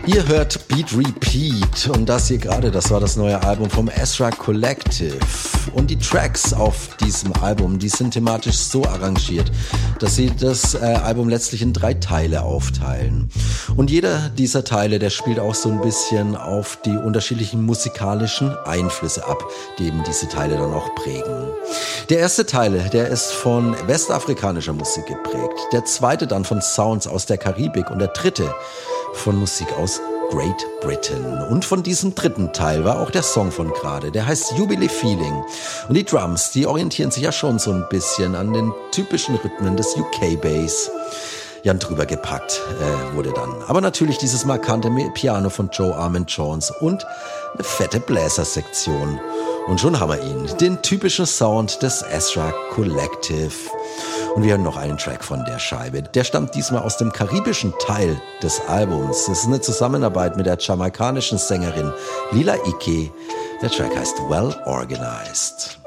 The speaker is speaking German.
Ihr hört Beat Repeat und das hier gerade, das war das neue Album vom Ezra Collective. Und die Tracks auf diesem Album, die sind thematisch so arrangiert, dass sie das Album letztlich in 3 Teile aufteilen. Und jeder dieser Teile, der spielt auch so ein bisschen auf die unterschiedlichen musikalischen Einflüsse ab, die eben diese Teile dann auch prägen. Der erste Teil, der ist von westafrikanischer Musik geprägt. Der zweite dann von Sounds aus der Karibik und der dritte von Musik aus Great Britain. Und von diesem dritten Teil war auch der Song von gerade. Der heißt Jubilee Feeling. Und die Drums, die orientieren sich ja schon so ein bisschen an den typischen Rhythmen des UK-Bass. Ja, drüber gepackt wurde dann. Aber natürlich dieses markante Piano von Joe Armand Jones und eine fette Bläsersektion. Und schon haben wir ihn, den typischen Sound des Ezra Collective. Und wir hören noch einen Track von der Scheibe. Der stammt diesmal aus dem karibischen Teil des Albums. Es ist eine Zusammenarbeit mit der jamaikanischen Sängerin Lila Ike. Der Track heißt Well Organized.